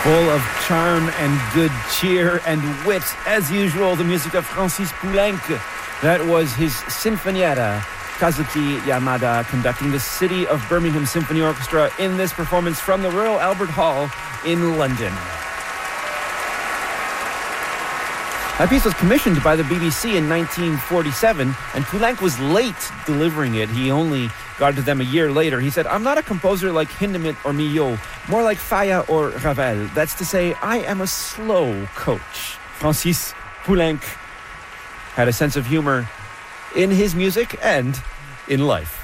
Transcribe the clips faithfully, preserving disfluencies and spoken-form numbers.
Full of charm and good cheer and wit, as usual, the music of Francis Poulenc. That was his Sinfonietta. Kazuki Yamada conducting the City of Birmingham Symphony Orchestra in this performance from the Royal Albert Hall in London. That piece was commissioned by the B B C in nineteen forty-seven, and Poulenc was late delivering it. He only got to them a year later. He said, "I'm not a composer like Hindemith or Milhaud, more like Falla or Ravel. That's to say, I am a slow coach." Francis Poulenc had a sense of humor in his music and in life.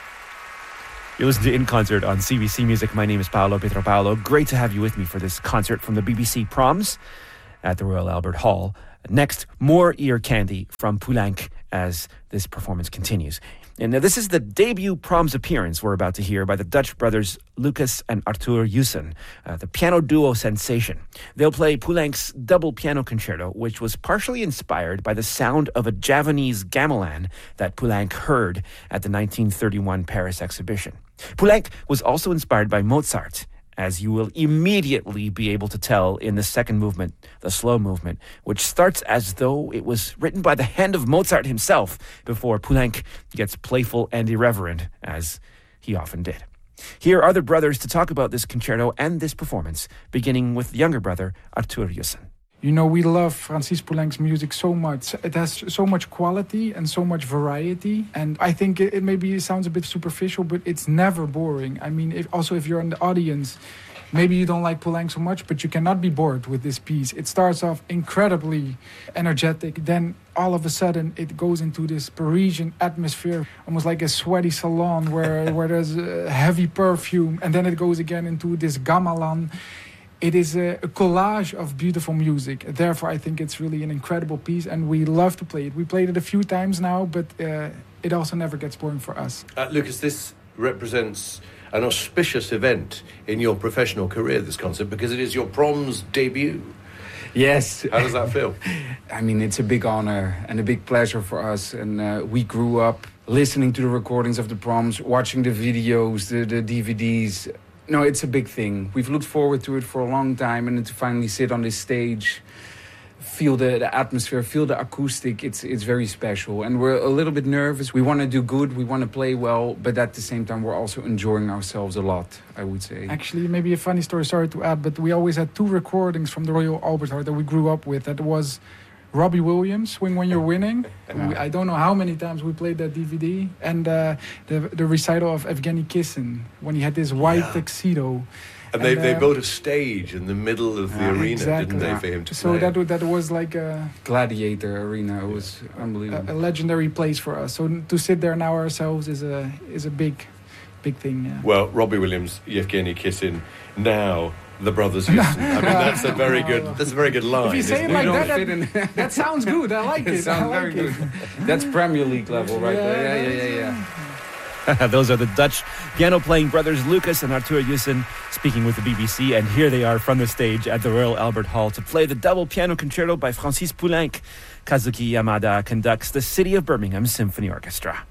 You listen to In Concert on C B C Music. My name is Paolo Pietro-Paolo. Great to have you with me for this concert from the B B C Proms at the Royal Albert Hall. Next, more ear candy from Poulenc as this performance continues. And now this is the debut Proms appearance we're about to hear by the Dutch brothers Lucas and Arthur Jussen, uh, the piano duo sensation. They'll play Poulenc's double piano concerto, which was partially inspired by the sound of a Javanese gamelan that Poulenc heard at the nineteen thirty-one Paris exhibition. Poulenc was also inspired by Mozart, as you will immediately be able to tell in the second movement, the slow movement, which starts as though it was written by the hand of Mozart himself before Poulenc gets playful and irreverent, as he often did. Here are the brothers to talk about this concerto and this performance, beginning with younger brother Arthur Jussen. You know, we love Francis Poulenc's music so much. It has so much quality and so much variety. And I think it, it maybe sounds a bit superficial, but it's never boring. I mean, if, also if you're in the audience, maybe you don't like Poulenc so much, but you cannot be bored with this piece. It starts off incredibly energetic. Then all of a sudden it goes into this Parisian atmosphere, almost like a sweaty salon where, where there's a heavy perfume. And then it goes again into this gamelan. It is a, a collage of beautiful music. Therefore, I think it's really an incredible piece, and we love to play it. We played it a few times now, but uh, it also never gets boring for us. Uh, Lucas, this represents an auspicious event in your professional career, this concert, because it is your Proms debut. Yes. How does that feel? I mean, it's a big honor and a big pleasure for us. And uh, we grew up listening to the recordings of the Proms, watching the videos, the, the D V Ds. No, it's a big thing. We've looked forward to it for a long time, and to finally sit on this stage, feel the, the atmosphere, feel the acoustic, it's it's very special. And we're a little bit nervous. We want to do good, we want to play well, but at the same time, we're also enjoying ourselves a lot, I would say. Actually, maybe a funny story, sorry to add, but we always had two recordings from the Royal Albert Hall that we grew up with. That was Robbie Williams, Swing When You're Winning. We, I don't know how many times we played that D V D. And uh, the the recital of Evgeny Kissin, when he had this white yeah. tuxedo. And, and they, uh, they built a stage in the middle of the uh, arena, exactly. didn't they, for him to so play? So that, that was like a... Gladiator arena. It was yeah. unbelievable. A, a legendary place for us. So to sit there now ourselves is a is a big, big thing. Yeah. Well, Robbie Williams, Evgeny Kissin, now... the brothers Jussen. I mean, that's a very good. That's a very good line. If you say it like that, that, that sounds good. I like it. It sounds like very it. good. That's Premier League level, right yeah, there. Yeah, yeah, yeah, yeah. Those are the Dutch piano-playing brothers Lucas and Arthur Jussen speaking with the B B C, and here they are from the stage at the Royal Albert Hall to play the double piano concerto by Francis Poulenc. Kazuki Yamada conducts the City of Birmingham Symphony Orchestra.